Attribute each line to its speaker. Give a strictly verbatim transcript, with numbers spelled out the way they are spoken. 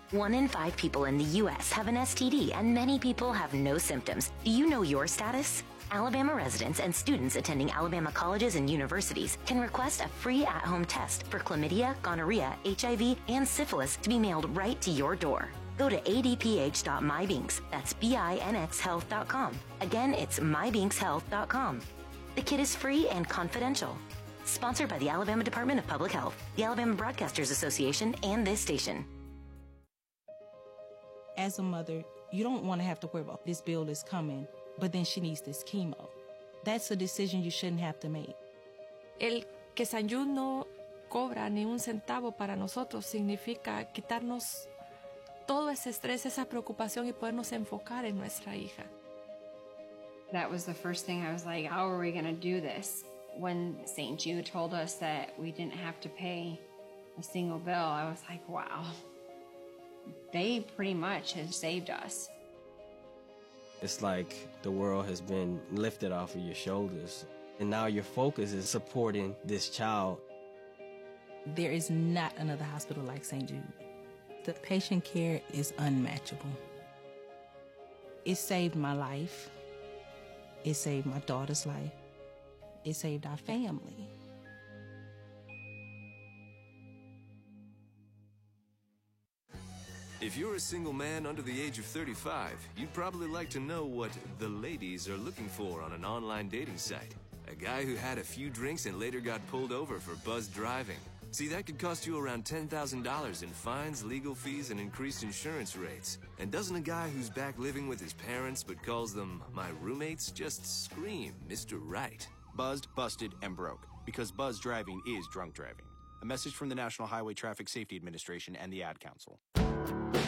Speaker 1: One in five people in the U S have an S T D, and many people have no symptoms. Do you know your status? Alabama residents and students attending Alabama colleges and universities can request a free at-home test for chlamydia, gonorrhea, H I V, and syphilis to be mailed right to your door. Go to a d p h dot my binks, that's B I N X health dot com. Again, it's my binks health dot com. The kit is free and confidential. Sponsored by the Alabama Department of Public Health, the Alabama Broadcasters Association, and this station.
Speaker 2: As a mother, you don't want to have to worry about this bill is coming, but then she needs this chemo. That's a decision you shouldn't have to make.
Speaker 3: El que Saint Jude no cobra ni un centavo para nosotros significa quitarnos todo ese estrés, esa preocupación y podernos enfocar en nuestra hija.
Speaker 4: That was the first thing I was like, how are we going to do this? When Saint Jude told us that we didn't have to pay a single bill, I was like, wow. They pretty much have saved us.
Speaker 5: It's like the world has been lifted off of your shoulders, and now your focus is supporting this child.
Speaker 2: There is not another hospital like Saint Jude. The patient care is unmatchable. It saved my life. It saved my daughter's life. It saved our family.
Speaker 6: If you're a single man under the age of thirty-five, you'd probably like to know what the ladies are looking for on an online dating site. A guy who had a few drinks and later got pulled over for buzzed driving. See, that could cost you around ten thousand dollars in fines, legal fees, and increased insurance rates. And doesn't a guy who's back living with his parents but calls them my roommates just scream Mister Right?
Speaker 7: Buzzed, busted, and broke. Because buzzed driving is drunk driving. A message from the National Highway Traffic Safety Administration and the Ad Council.